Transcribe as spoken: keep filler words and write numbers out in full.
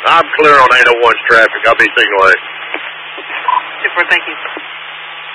I'm clear on eight oh one's traffic. I'll be signal A. Super, thank you.